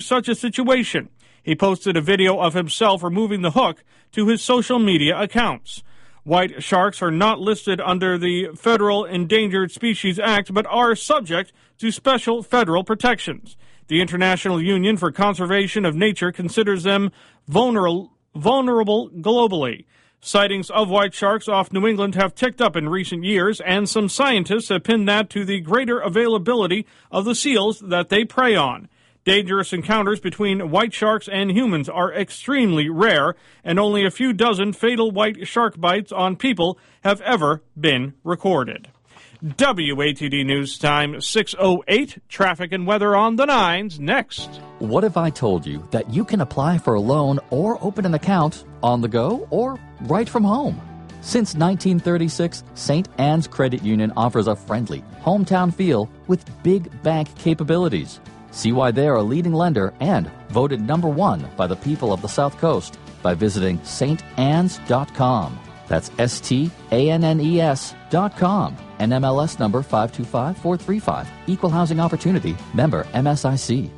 such a situation. He posted a video of himself removing the hook to his social media accounts. White sharks are not listed under the Federal Endangered Species Act, but are subject to special federal protections. The International Union for Conservation of Nature considers them vulnerable globally. Sightings of white sharks off New England have ticked up in recent years, and some scientists have pinned that to the greater availability of the seals that they prey on. Dangerous encounters between white sharks and humans are extremely rare, and only a few dozen fatal white shark bites on people have ever been recorded. WATD News Time 6:08. Traffic and weather on the 9s next. What if I told you that you can apply for a loan or open an account on the go or right from home? Since 1936, St. Anne's Credit Union offers a friendly, hometown feel with big bank capabilities. See why they're a leading lender and voted #1 by the people of the South Coast by visiting StAnnes.com. That's StAnnes.com. NMLS number 525435. Equal Housing Opportunity. Member MSIC.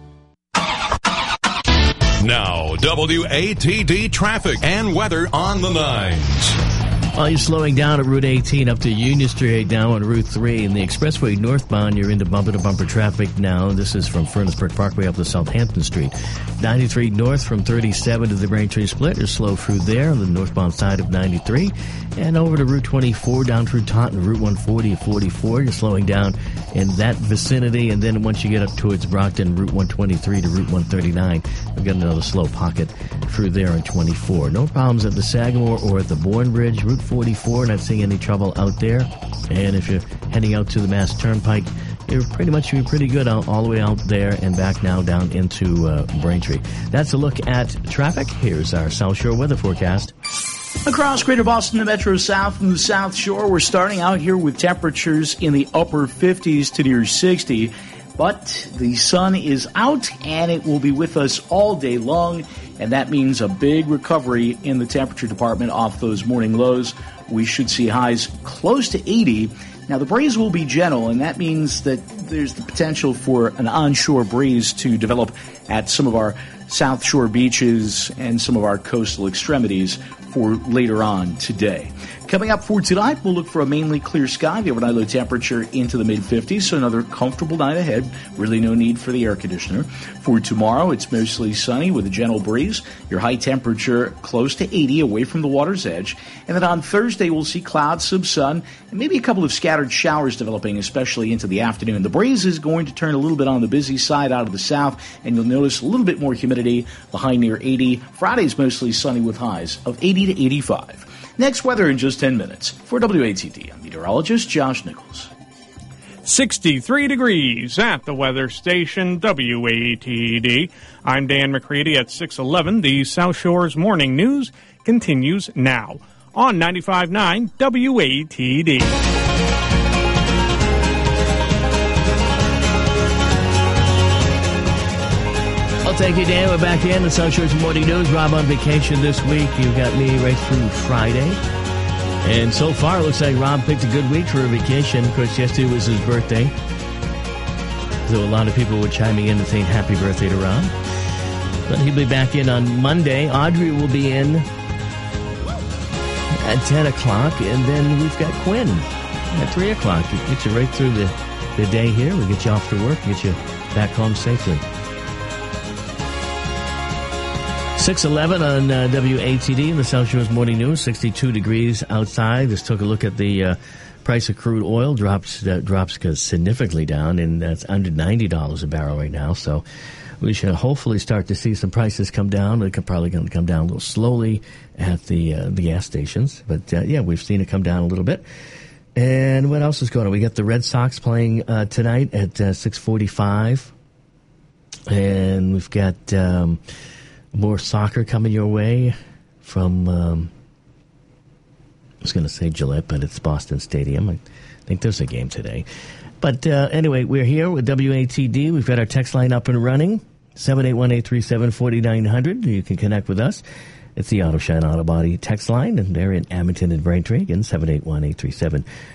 Now, WATD traffic and weather on the 9s. Well, you're slowing down at Route 18 up to Union Street, now on Route 3. In the expressway northbound, you're into bumper-to-bumper traffic now. This is from Furnaceburg Parkway up to Southampton Street. 93 north from 37 to the Braintree Split. You're slow through there on the northbound side of 93. And over to Route 24 down through Taunton, Route 140 and 44. You're slowing down in that vicinity. And then once you get up towards Brockton, Route 123 to Route 139, we've got another slow pocket through there on 24. No problems at the Sagamore or at the Bourne Bridge. Route 44, not seeing any trouble out there. And if you're heading out to the Mass Turnpike, you're pretty good all the way out there and back now down into Braintree. That's a look at traffic. Here's our South Shore weather forecast. Across Greater Boston, the Metro South and the South Shore, we're starting out here with temperatures in the upper 50s to near 60. But the sun is out, and it will be with us all day long, and that means a big recovery in the temperature department off those morning lows. We should see highs close to 80. Now, the breeze will be gentle, and that means that there's the potential for an onshore breeze to develop at some of our South Shore beaches and some of our coastal extremities for later on today. Coming up for tonight, we'll look for a mainly clear sky. The overnight low temperature into the mid-50s, so another comfortable night ahead. Really no need for the air conditioner. For tomorrow, it's mostly sunny with a gentle breeze. Your high temperature close to 80 away from the water's edge. And then on Thursday, we'll see clouds, some sun, and maybe a couple of scattered showers developing, especially into the afternoon. The breeze is going to turn a little bit on the busy side out of the south, and you'll notice a little bit more humidity, the high near 80. Friday's mostly sunny with highs of 80 to 85. Next, weather in just 10 minutes. For WATD, I'm meteorologist Josh Nichols. 63 degrees at the weather station, WATD. I'm Dan McCready at 6:11. The South Shore's Morning News continues now on 95.9 WATD. Well, thank you, Dan. We're back in the South Shore's Morning News. Rob on vacation this week. You've got me right through Friday. And so far, it looks like Rob picked a good week for a vacation. Of course, yesterday was his birthday. So a lot of people were chiming in and saying happy birthday to Rob. But he'll be back in on Monday. Audrey will be in at 10 o'clock. And then we've got Quinn at 3 o'clock. We'll get you right through the day here. We'll get you off to work, get you back home safely. 6:11 on WATD, the South Shore's Morning News. 62 degrees outside. Just took a look at the price of crude oil. Drops significantly down, and that's under $90 a barrel right now. So we should hopefully start to see some prices come down. They're probably going to come down a little slowly at the gas stations. But, we've seen it come down a little bit. And what else is going on? We got the Red Sox playing tonight at 6:45. And we've got more soccer coming your way from, I was going to say Gillette, but it's Boston Stadium. I think there's a game today. But anyway, we're here with WATD. We've got our text line up and running, 781-837-4900. You can connect with us. It's the Auto Shine Auto Body text line, and they're in Abington and Braintree. Again,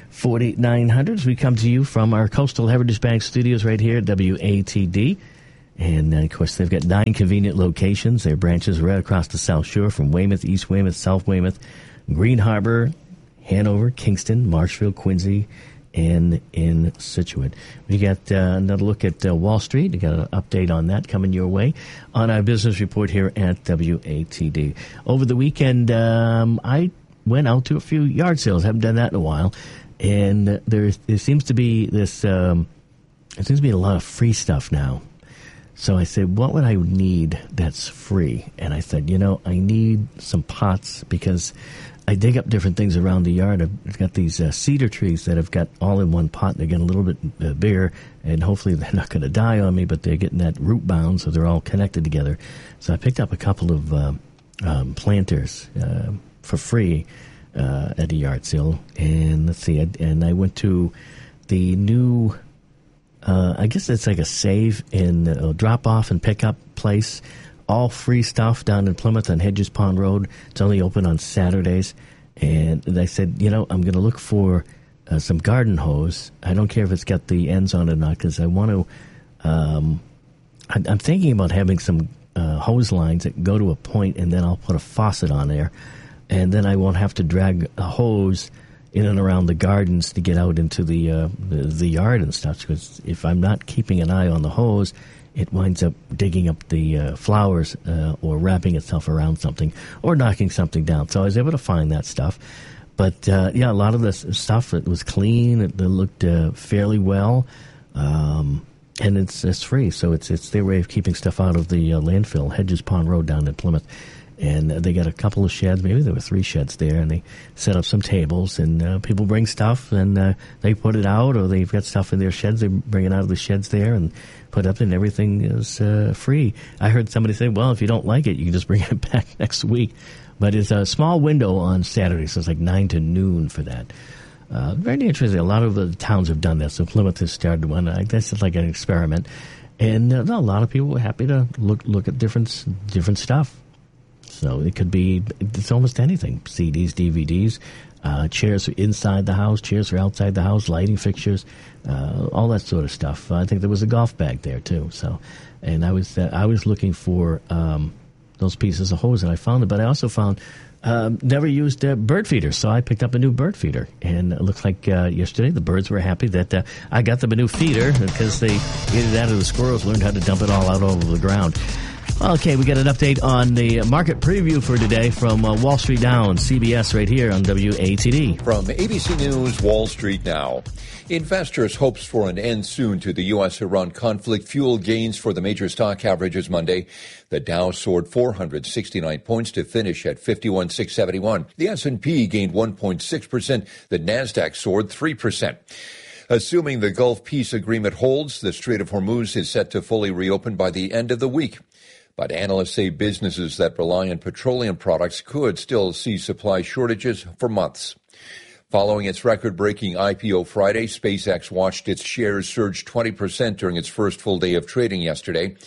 781-837-4900. We come to you from our Coastal Heritage Bank studios right here at WATD. And, of course, they've got 9 convenient locations. Their branches right across the South Shore from Weymouth, East Weymouth, South Weymouth, Green Harbor, Hanover, Kingston, Marshfield, Quincy, and in Scituate. We got another look at Wall Street. We got an update on that coming your way on our business report here at WATD. Over the weekend, I went out to a few yard sales. Haven't done that in a while. And there seems to be this, there seems to be a lot of free stuff now. So I said, what would I need that's free? And I said, I need some pots because I dig up different things around the yard. I've got these cedar trees that I've got all in one pot. They're getting a little bit bigger, and hopefully they're not going to die on me, but they're getting that root bound, so they're all connected together. So I picked up a couple of planters for free at a yard sale. And let's see, and I went to the new, I guess it's like a save and drop off and pick up place. All free stuff down in Plymouth on Hedges Pond Road. It's only open on Saturdays. And I said, I'm going to look for some garden hose. I don't care if it's got the ends on it or not, because I want to, I'm thinking about having some hose lines that go to a point, and then I'll put a faucet on there. And then I won't have to drag a hose in and around the gardens to get out into the yard and stuff. Because if I'm not keeping an eye on the hose, it winds up digging up the flowers or wrapping itself around something or knocking something down. So I was able to find that stuff. But, a lot of this stuff, it was clean. It looked fairly well. And it's free. So it's their way of keeping stuff out of the landfill, Hedges Pond Road down in Plymouth. And they got a couple of sheds, maybe there were 3 sheds there, and they set up some tables, and people bring stuff, and they put it out, or they've got stuff in their sheds, they bring it out of the sheds there and put up, and everything is free. I heard somebody say, well, if you don't like it, you can just bring it back next week. But it's a small window on Saturday, so it's like 9 to noon for that. Very interesting. A lot of the towns have done this, so Plymouth has started one. I guess it's like an experiment. And a lot of people were happy to look at different stuff. So it could be, it's almost anything. CDs, DVDs, chairs inside the house, chairs for outside the house, lighting fixtures, all that sort of stuff. I think there was a golf bag there too. So, and I was looking for those pieces of hose, and I found it. But I also found never used bird feeders, so I picked up a new bird feeder. And it looks like yesterday the birds were happy that I got them a new feeder because they ate it out of the squirrels, learned how to dump it all out over the ground. Okay, we got an update on the market preview for today from Wall Street Now on CBS right here on WATD. From ABC News, Wall Street Now. Investors' hopes for an end soon to the U.S.-Iran conflict fueled gains for the major stock averages Monday. The Dow soared 469 points to finish at 51,671. The S&P gained 1.6%. The Nasdaq soared 3%. Assuming the Gulf Peace Agreement holds, the Strait of Hormuz is set to fully reopen by the end of the week. But analysts say businesses that rely on petroleum products could still see supply shortages for months. Following its record-breaking IPO Friday, SpaceX watched its shares surge 20% during its first full day of trading yesterday.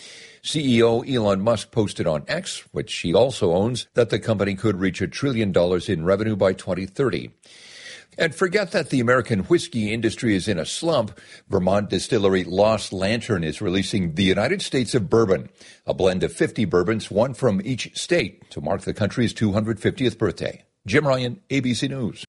CEO Elon Musk posted on X, which he also owns, that the company could reach $1 trillion in revenue by 2030. And forget that the American whiskey industry is in a slump. Vermont distillery Lost Lantern is releasing the United States of Bourbon, a blend of 50 bourbons, one from each state, to mark the country's 250th birthday. Jim Ryan, ABC News.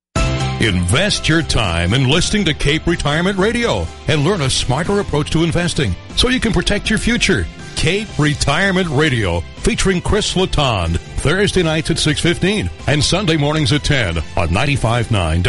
Invest your time in listening to Cape Retirement Radio and learn a smarter approach to investing so you can protect your future. Cape Retirement Radio, featuring Chris Letond, Thursday nights at 6:15 and Sunday mornings at 10 on 95.9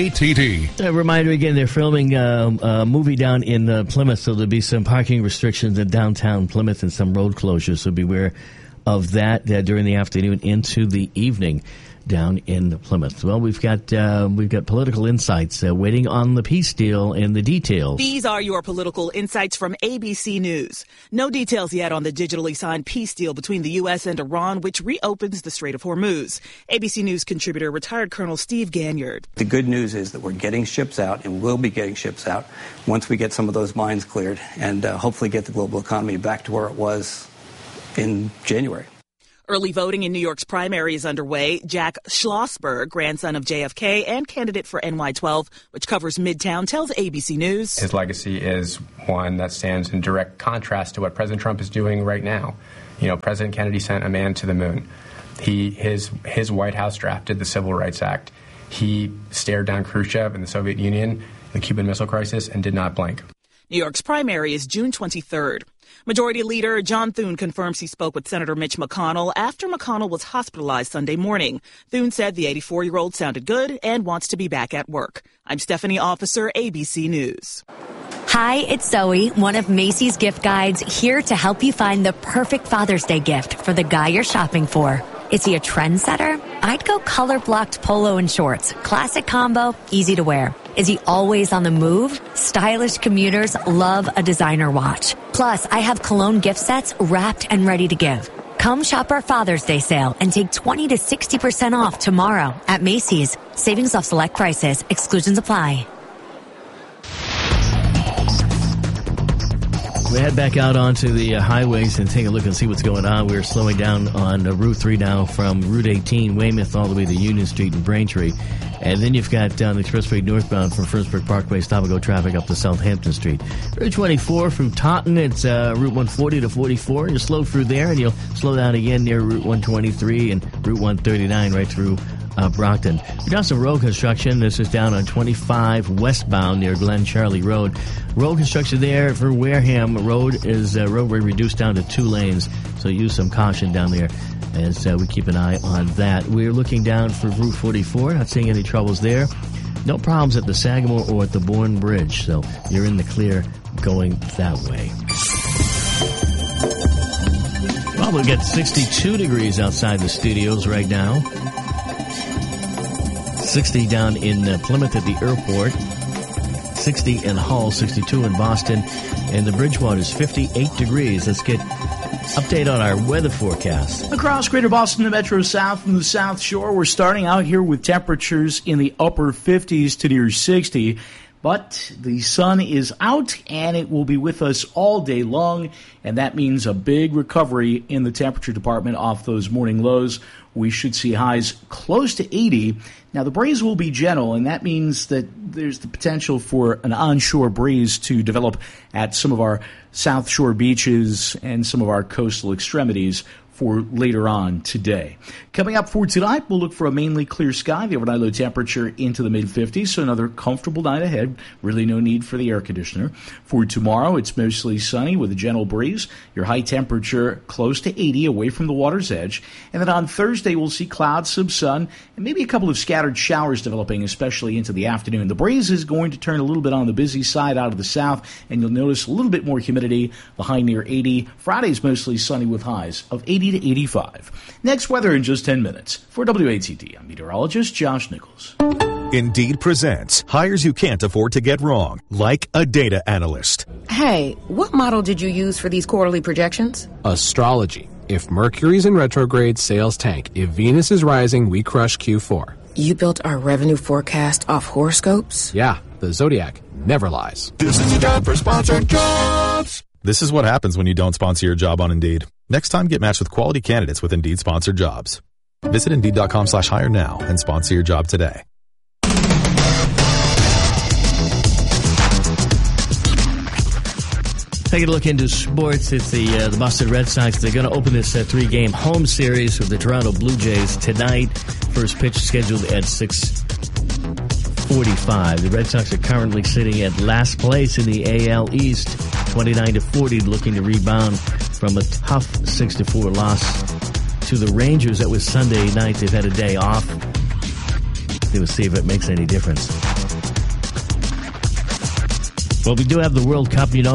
WATD. A reminder again, they're filming a movie down in Plymouth, so there'll be some parking restrictions in downtown Plymouth and some road closures, so beware of that during the afternoon into the evening down in Plymouth. Well, we've got political insights waiting on the peace deal and the details. These are your political insights from ABC News. No details yet on the digitally signed peace deal between the U.S. and Iran, which reopens the Strait of Hormuz. ABC News contributor retired Colonel Steve Ganyard. The good news is that we're getting ships out and will be getting ships out once we get some of those mines cleared and hopefully get the global economy back to where it was in January. Early voting in New York's primary is underway. Jack Schlossberg, grandson of JFK and candidate for NY12, which covers Midtown, tells ABC News. His legacy is one that stands in direct contrast to what President Trump is doing right now. You know, President Kennedy sent a man to the moon. His White House drafted the Civil Rights Act. He stared down Khrushchev and the Soviet Union, the Cuban Missile Crisis, and did not blink. New York's primary is June 23rd. Majority Leader John Thune confirms he spoke with Senator Mitch McConnell after McConnell was hospitalized Sunday morning. Thune said the 84-year-old sounded good and wants to be back at work. I'm Stephanie Officer, ABC News. Hi, it's Zoe, one of Macy's gift guides, here to help you find the perfect Father's Day gift for the guy you're shopping for. Is he a trendsetter? I'd go color-blocked polo and shorts. Classic combo, easy to wear. Is he always on the move? Stylish commuters love a designer watch. Plus, I have cologne gift sets wrapped and ready to give. Come shop our Father's Day sale and take 20 to 60% off tomorrow at Macy's. Savings off select prices. Exclusions apply. We head back out onto the highways and take a look and see what's going on. We're slowing down on Route 3 now from Route 18, Weymouth, all the way to Union Street and Braintree. And then you've got the expressway northbound from Furnaceburg Parkway, stop-and-go traffic up to Southampton Street. Route 24 from Taunton, it's Route 140 to 44. You'll slow through there, and you'll slow down again near Route 123 and Route 139 right through Brockton. We got some road construction. This is down on 25 westbound near Glen Charlie Road. Road construction there for Wareham Road is roadway reduced down to 2 lanes, so use some caution down there as we keep an eye on that. We're looking down for Route 44, not seeing any troubles there. No problems at the Sagamore or at the Bourne Bridge, so you're in the clear going that way. Well, we've got 62 degrees outside the studios right now. 60 down in Plymouth at the airport, 60 in Hull, 62 in Boston, and the Bridgewater is 58 degrees. Let's get update on our weather forecast. Across Greater Boston, the Metro South and the South Shore, we're starting out here with temperatures in the upper 50s to near 60. But the sun is out, and it will be with us all day long, and that means a big recovery in the temperature department off those morning lows. We should see highs close to 80. Now, the breeze will be gentle, and that means that there's the potential for an onshore breeze to develop at some of our South Shore beaches and some of our coastal extremities for later on today. Coming up for tonight, we'll look for a mainly clear sky, the overnight low temperature into the mid-50s, so another comfortable night ahead. Really no need for the air conditioner. For tomorrow, it's mostly sunny with a gentle breeze. Your high temperature close to 80 away from the water's edge. And then on Thursday, we'll see clouds, some sun, and maybe a couple of scattered showers developing, especially into the afternoon. The breeze is going to turn a little bit on the busy side out of the south, and you'll notice a little bit more humidity, the high near 80. Friday's mostly sunny with highs of 80 to 85. Next, weather in just 10 minutes. For WATD, I'm meteorologist Josh Nichols. Indeed presents hires you can't afford to get wrong, like a data analyst. Hey, what model did you use for these quarterly projections? Astrology. If Mercury's in retrograde, sales tank. If Venus is rising, we crush Q4. You built our revenue forecast off horoscopes? Yeah, the Zodiac never lies. This is a job for sponsored jobs. This is what happens when you don't sponsor your job on Indeed. Next time, get matched with quality candidates with Indeed sponsored jobs. Visit Indeed.com/hire now and sponsor your job today. Taking a look into sports, it's the Boston Red Sox. They're going to open this 3-game home series with the Toronto Blue Jays tonight. First pitch scheduled at 6:45. The Red Sox are currently sitting at last place in the AL East, 29-40, looking to rebound from a tough 6-4 loss to the Rangers. That was Sunday night. They've had a day off. They will see if it makes any difference. Well, we do have the World Cup, in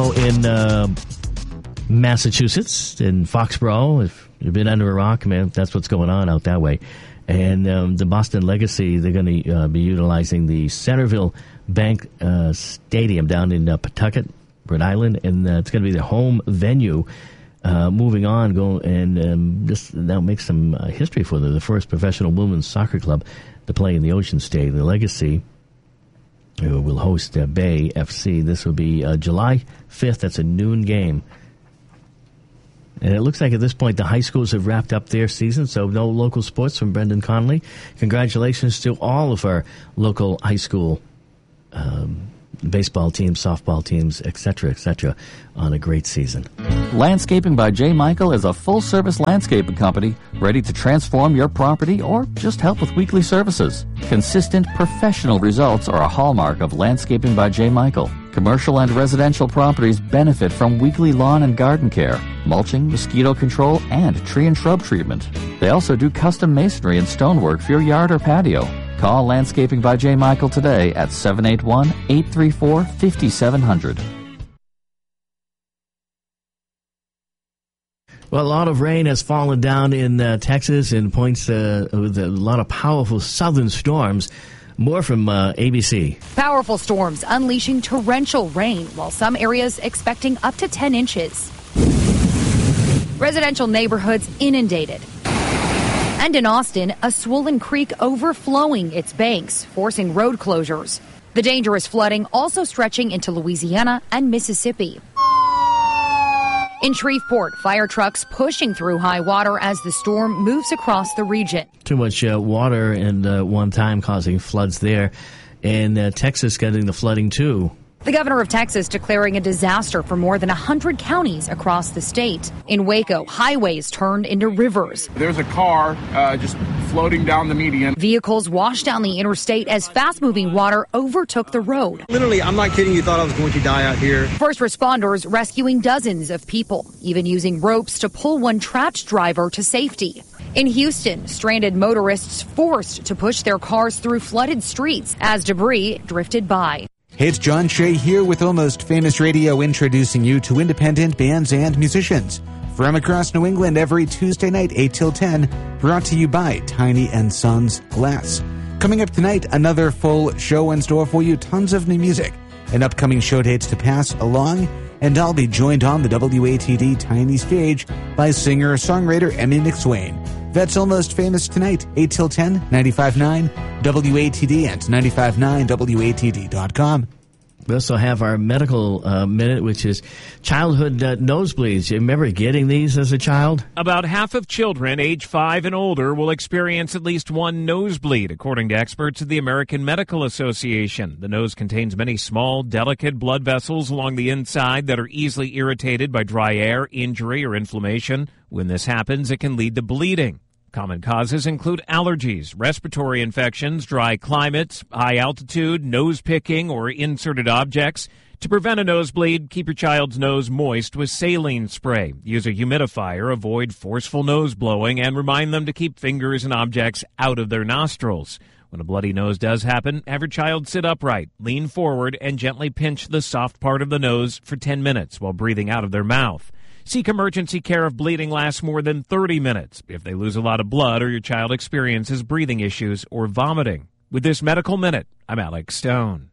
Massachusetts, in Foxborough. If you've been under a rock, man, that's what's going on out that way. And the Boston Legacy, they're going to be utilizing the Centerville Bank Stadium down in Pawtucket, Rhode Island, and it's going to be their home venue. Moving on, this now makes some history for them. The first professional women's soccer club to play in the Ocean State. The Legacy will host Bay FC. This will be July 5th. That's a noon game. And it looks like at this point the high schools have wrapped up their season, so no local sports from Brendan Conley. Congratulations to all of our local high school baseball teams, softball teams, etc., on a great season. Landscaping by J. Michael is a full-service landscaping company ready to transform your property or just help with weekly services. Consistent, professional results are a hallmark of Landscaping by J. Michael. Commercial and residential properties benefit from weekly lawn and garden care, mulching, mosquito control, and tree and shrub treatment. They also do custom masonry and stonework for your yard or patio. Call Landscaping by J. Michael today at 781-834-5700. Well, a lot of rain has fallen down in Texas and points with a lot of powerful southern storms. More from ABC. Powerful storms unleashing torrential rain, while some areas expecting up to 10 inches. Residential neighborhoods inundated. And in Austin, a swollen creek overflowing its banks, forcing road closures. The dangerous flooding also stretching into Louisiana and Mississippi. In Shreveport, fire trucks pushing through high water as the storm moves across the region. Too much water and one time causing floods there. And Texas getting the flooding too. The governor of Texas declaring a disaster for more than 100 counties across the state. In Waco, highways turned into rivers. There's a car just floating down the median. Vehicles washed down the interstate as fast-moving water overtook the road. Literally, I'm not kidding you, thought I was going to die out here. First responders rescuing dozens of people, even using ropes to pull one trapped driver to safety. In Houston, stranded motorists forced to push their cars through flooded streets as debris drifted by. Hey, it's John Shea here with Almost Famous Radio, introducing you to independent bands and musicians from across New England every Tuesday night, 8 till 10, brought to you by Tiny & Sons Glass. Coming up tonight, another full show in store for you, tons of new music and upcoming show dates to pass along, and I'll be joined on the WATD Tiny Stage by singer-songwriter Emmy McSwain. That's Almost Famous tonight, 8 till 10, 95.9 WATD and 95.9WATD.com. We also have our medical minute, which is childhood nosebleeds. You remember getting these as a child? About half of children age 5 and older will experience at least one nosebleed, according to experts at the American Medical Association. The nose contains many small, delicate blood vessels along the inside that are easily irritated by dry air, injury, or inflammation. When this happens, it can lead to bleeding. Common causes include allergies, respiratory infections, dry climates, high altitude, nose picking, or inserted objects. To prevent a nosebleed, keep your child's nose moist with saline spray. Use a humidifier, avoid forceful nose blowing, and remind them to keep fingers and objects out of their nostrils. When a bloody nose does happen, have your child sit upright, lean forward, and gently pinch the soft part of the nose for 10 minutes while breathing out of their mouth. Seek emergency care if bleeding lasts more than 30 minutes, if they lose a lot of blood or your child experiences breathing issues or vomiting. With this Medical Minute, I'm Alex Stone.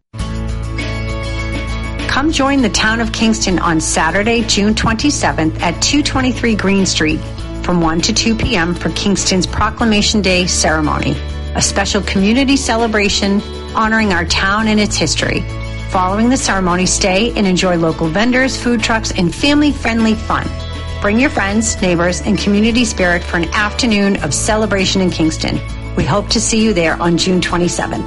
Come join the town of Kingston on Saturday, June 27th at 223 Green Street from 1 to 2 p.m. for Kingston's Proclamation Day ceremony, a special community celebration honoring our town and its history. Following the ceremony, stay and enjoy local vendors, food trucks, and family-friendly fun. Bring your friends, neighbors, and community spirit for an afternoon of celebration in Kingston. We hope to see you there on June 27th.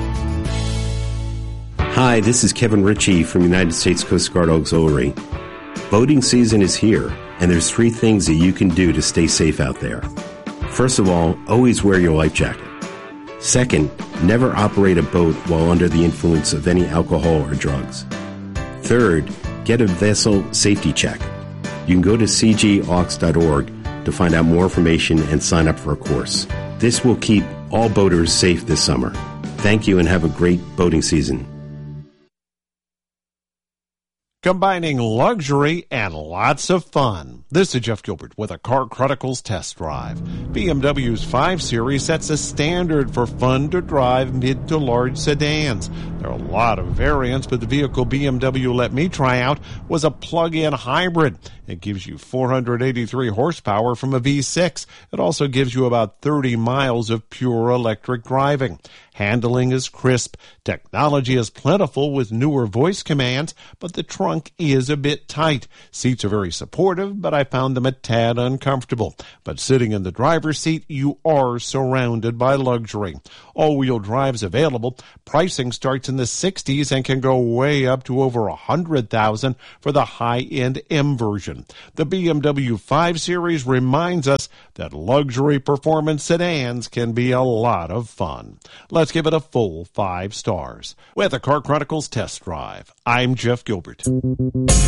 Hi, this is Kevin Ritchie from United States Coast Guard Auxiliary. Boating season is here, and there's 3 things that you can do to stay safe out there. First of all, always wear your life jacket. Second, never operate a boat while under the influence of any alcohol or drugs. Third, get a vessel safety check. You can go to cgaux.org to find out more information and sign up for a course. This will keep all boaters safe this summer. Thank you and have a great boating season. Combining luxury and lots of fun. This is Jeff Gilbert with a Car Chronicles test drive. BMW's 5 Series sets a standard for fun-to-drive mid to large sedans. There are a lot of variants, but the vehicle BMW let me try out was a plug-in hybrid. It gives you 483 horsepower from a V6. It also gives you about 30 miles of pure electric driving. Handling is crisp. Technology is plentiful with newer voice commands, but the trunk trunk is a bit tight. Seats are very supportive, but I found them a tad uncomfortable. But sitting in the driver's seat, you are surrounded by luxury. All-wheel drives available. Pricing starts in the 60s and can go way up to over $100,000 for the high-end M version. The BMW 5 Series reminds us that luxury performance sedans can be a lot of fun. Let's give it a full 5 stars. With a Car Chronicles test drive, I'm Jeff Gilbert.